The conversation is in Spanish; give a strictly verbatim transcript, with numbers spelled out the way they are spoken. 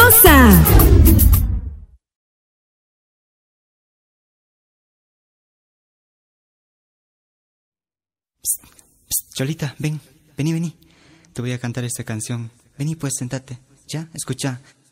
sabrosa. Psst, psst, Cholita, ven, vení, vení. Te voy a cantar esta canción. Vení, pues, sentate. ¿Ya? Escucha.